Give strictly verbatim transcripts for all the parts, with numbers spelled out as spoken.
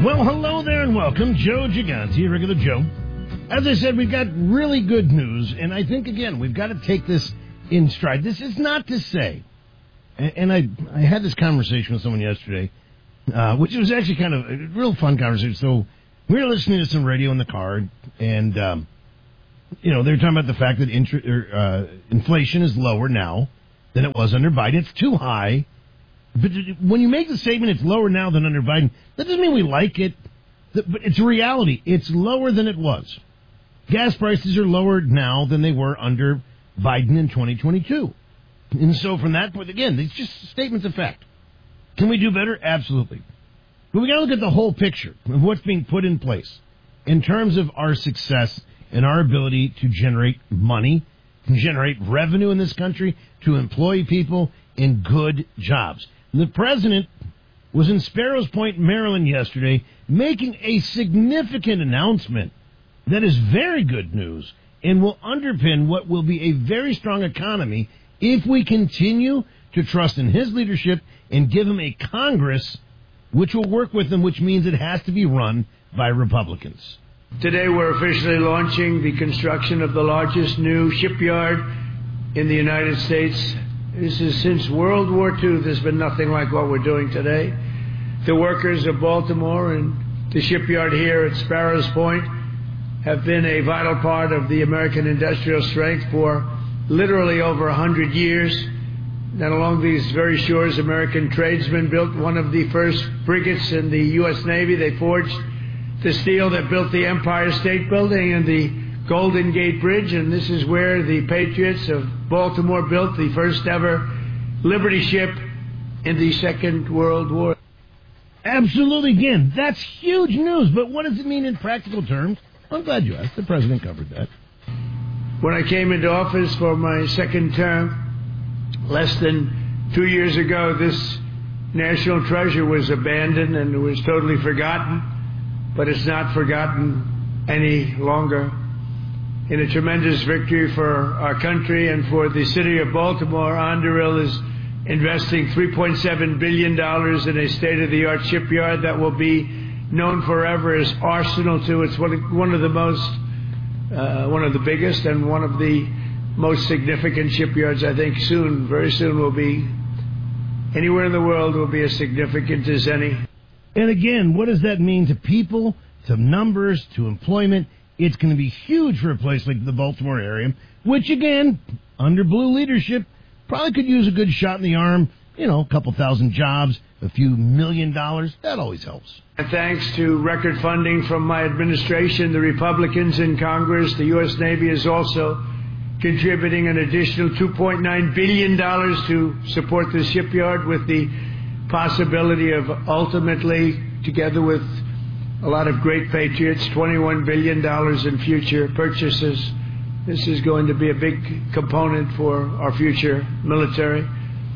Well, hello there and welcome. Joe Gigante, regular Joe. As I said, we've got really good news, and I think, again, we've got to take this in stride. This is not to say, and, and I I had this conversation with someone yesterday, uh, which was actually kind of a real fun conversation. So we were listening to some radio in the car, and, um, you know, they were talking about the fact that intr- or, uh, inflation is lower now than it was under Biden. It's too high. But when you make the statement it's lower now than under Biden, that doesn't mean we like it. But it's a reality. It's lower than it was. Gas prices are lower now than they were under Biden in twenty twenty-two. And so from that point, again, it's just statements of fact. Can we do better? Absolutely. But we got to look at the whole picture of what's being put in place in terms of our success and our ability to generate money, to generate revenue in this country, to employ people in good jobs. And the president was in Sparrows Point, Maryland yesterday, making a significant announcement that is very good news and will underpin what will be a very strong economy if we continue to trust in his leadership and give him a Congress which will work with him, which means it has to be run by Republicans. Today we're officially launching the construction of the largest new shipyard in the United States. This is since World War Two, there's been nothing like what we're doing today. The workers of Baltimore and the shipyard here at Sparrows Point have been a vital part of the American industrial strength for literally over one hundred years. And along these very shores, American tradesmen built one of the first frigates in the U S Navy. They forged the steel that built the Empire State Building and the Golden Gate Bridge, and this is where the Patriots of Baltimore built the first ever Liberty ship in the Second World War. Absolutely, again, that's huge news, but what does it mean in practical terms? I'm glad you asked. The president covered that. When I came into office for my second term, less than two years ago, this national treasure was abandoned and it was totally forgotten, but it's not forgotten any longer. In a tremendous victory for our country and for the city of Baltimore, Anduril is investing three point seven billion dollars in a state-of-the-art shipyard that will be known forever as Arsenal two. It's one, one of the most, uh, one of the biggest and one of the most significant shipyards. I think soon, very soon, will be anywhere in the world will be as significant as any. And again, what does that mean to people, to numbers, to employment? It's going to be huge for a place like the Baltimore area, which, again, under blue leadership, probably could use a good shot in the arm. You know, a couple thousand jobs, a few million dollars. That always helps. And thanks to record funding from my administration, the Republicans in Congress, the U S Navy is also contributing an additional two point nine billion dollars to support the shipyard, with the possibility of ultimately, together with a lot of great patriots, twenty-one billion dollars in future purchases. This is going to be a big component for our future military.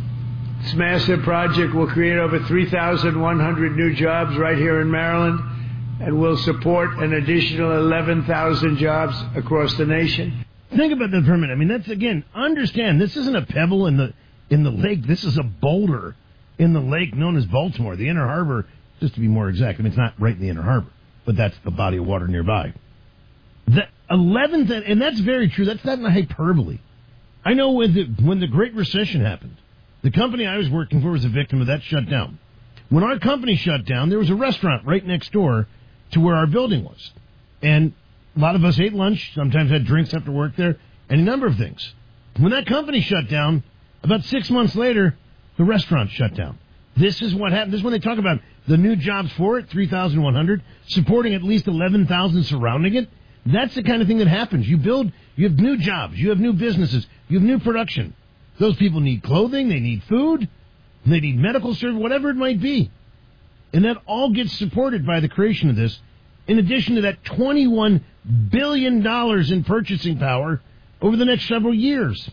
This massive project will create over three thousand one hundred new jobs right here in Maryland and will support an additional eleven thousand jobs across the nation. Think about that for a minute. I mean, that's, again, understand, this isn't a pebble in the in the lake. This is a boulder in the lake known as Baltimore, the Inner Harbor. Just to be more exact, I mean, it's not right in the Inner Harbor, but that's the body of water nearby. The eleventh, and that's very true. That's not a hyperbole. I know when the, when the Great Recession happened, the company I was working for was a victim of that shutdown. When our company shut down, there was a restaurant right next door to where our building was. And a lot of us ate lunch, sometimes had drinks after work there, and a number of things. When that company shut down, about six months later, the restaurant shut down. This is what happened. This is when they talk about the new jobs for it, three thousand one hundred, supporting at least eleven thousand surrounding it. That's the kind of thing that happens. You build, you have new jobs, you have new businesses, you have new production. Those people need clothing, they need food, they need medical service, whatever it might be. And that all gets supported by the creation of this, in addition to that twenty-one billion dollars in purchasing power over the next several years.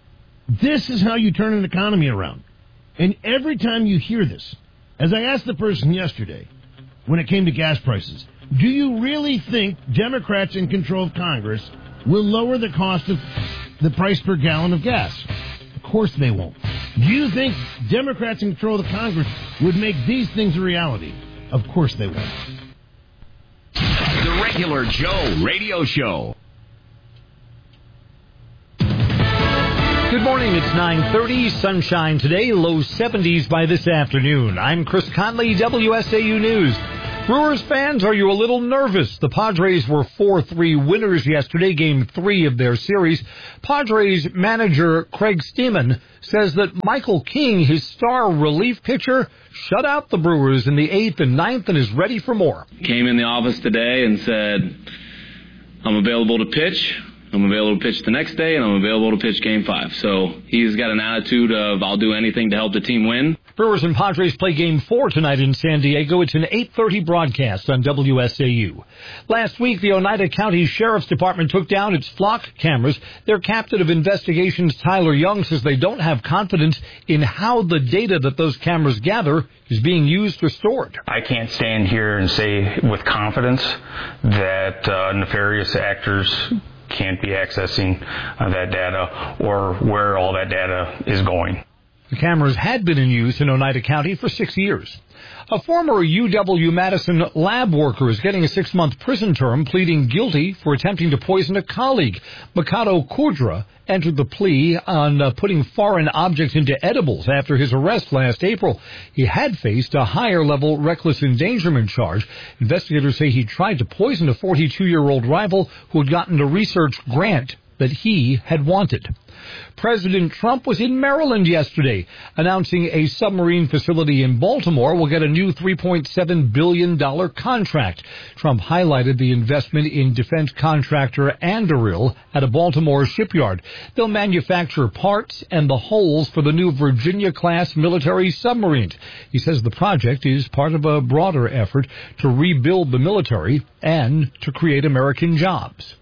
This is how you turn an economy around. And every time you hear this, as I asked the person yesterday, when it came to gas prices, do you really think Democrats in control of Congress will lower the cost of the price per gallon of gas? Of course they won't. Do you think Democrats in control of the Congress would make these things a reality? Of course they won't. Regular Joe Radio Show. Good morning, it's nine thirty, sunshine today, low seventies by this afternoon. I'm Chris Conley, W S A U News. Brewers fans, are you a little nervous? The Padres were four three winners yesterday, game three of their series. Padres manager Craig Steeman says that Michael King, his star relief pitcher, shut out the Brewers in the eighth and ninth and is ready for more. Came in the office today and said, I'm available to pitch. I'm available to pitch the next day, and I'm available to pitch game five. So he's got an attitude of, I'll do anything to help the team win. Brewers and Padres play game four tonight in San Diego. It's an eight thirty broadcast on W S A U. Last week, the Oneida County Sheriff's Department took down its flock cameras. Their captain of investigations, Tyler Young, says they don't have confidence in how the data that those cameras gather is being used or stored. I can't stand here and say with confidence that uh, nefarious actors can't be accessing uh, that data or where all that data is going. The cameras had been in use in Oneida County for six years. A former U W-Madison lab worker is getting a six-month prison term, pleading guilty for attempting to poison a colleague. Mikado Kudra entered the plea on uh, putting foreign objects into edibles after his arrest last April. He had faced a higher-level reckless endangerment charge. Investigators say he tried to poison a forty-two-year-old rival who had gotten a research grant that he had wanted. President Trump was in Maryland yesterday, announcing a submarine facility in Baltimore will get a new three point seven billion dollars contract. Trump highlighted the investment in defense contractor Anduril at a Baltimore shipyard. They'll manufacture parts and the hulls for the new Virginia-class military submarines. He says the project is part of a broader effort to rebuild the military and to create American jobs.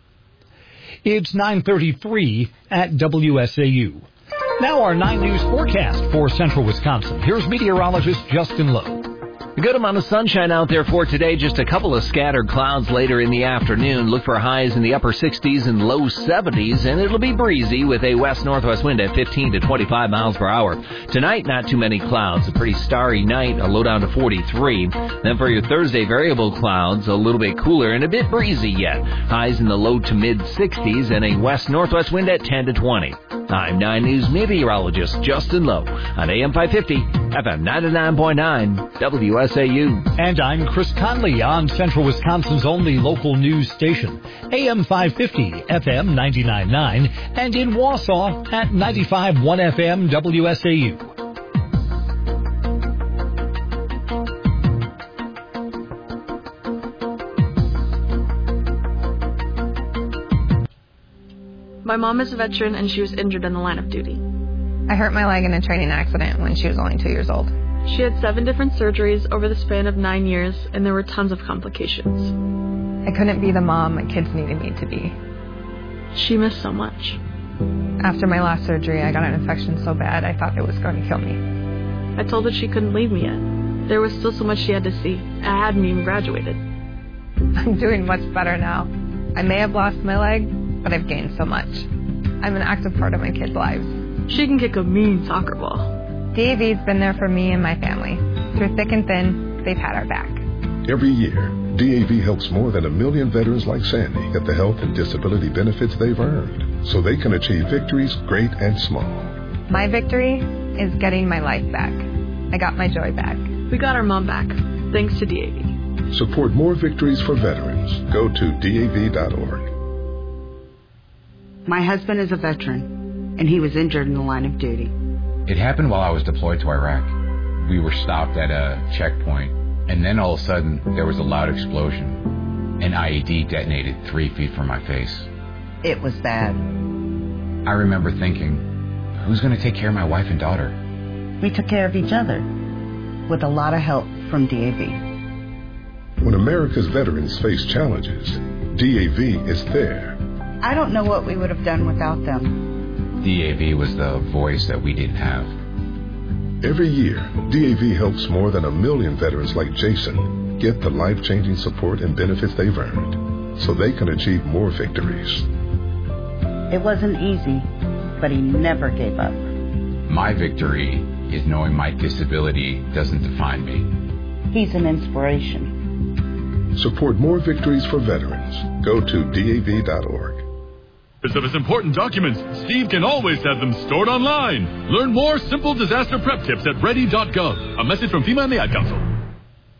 It's nine thirty-three at W S A U. Now our nine News forecast for central Wisconsin. Here's meteorologist Justin Lowe. A good amount of sunshine out there for today, just a couple of scattered clouds later in the afternoon. Look for highs in the upper sixties and low seventies, and it'll be breezy with a west-northwest wind at fifteen to twenty-five miles per hour. Tonight, not too many clouds, a pretty starry night, a low down to forty-three. Then for your Thursday, variable clouds, a little bit cooler and a bit breezy yet. Highs in the low to mid-sixties and a west-northwest wind at ten to twenty. I'm nine News meteorologist Justin Lowe on A M five fifty, F M ninety-nine point nine, W S A U. And I'm Chris Conley on Central Wisconsin's only local news station, A M five fifty, F M ninety-nine point nine, and in Wausau at ninety-five point one F M, W S A U. My mom is a veteran, and she was injured in the line of duty. I hurt my leg in a training accident when she was only two years old. She had seven different surgeries over the span of nine years, and there were tons of complications. I couldn't be the mom my kids needed me to be. She missed so much. After my last surgery, I got an infection so bad I thought it was going to kill me. I told her she couldn't leave me yet. There was still so much she had to see. I hadn't even graduated. I'm doing much better now. I may have lost my leg, but I've gained so much. I'm an active part of my kids' lives. She can kick a mean soccer ball. D A V's been there for me and my family. Through thick and thin, they've had our back. Every year, D A V helps more than a million veterans like Sandy get the health and disability benefits they've earned, so they can achieve victories great and small. My victory is getting my life back. I got my joy back. We got our mom back, thanks to D A V. Support more victories for veterans. Go to D A V dot org. My husband is a veteran, and he was injured in the line of duty. It happened while I was deployed to Iraq. We were stopped at a checkpoint, and then all of a sudden, there was a loud explosion. An I E D detonated three feet from my face. It was bad. I remember thinking, who's going to take care of my wife and daughter? We took care of each other, with a lot of help from D A V. When America's veterans face challenges, D A V is there. I don't know what we would have done without them. D A V was the voice that we didn't have. Every year, D A V helps more than a million veterans like Jason get the life-changing support and benefits they've earned, so they can achieve more victories. It wasn't easy, but he never gave up. My victory is knowing my disability doesn't define me. He's an inspiration. Support more victories for veterans. Go to D A V dot org. Of his important documents, Steve can always have them stored online. Learn more simple disaster prep tips at ready dot gov. A message from FEMA and the Ad Council.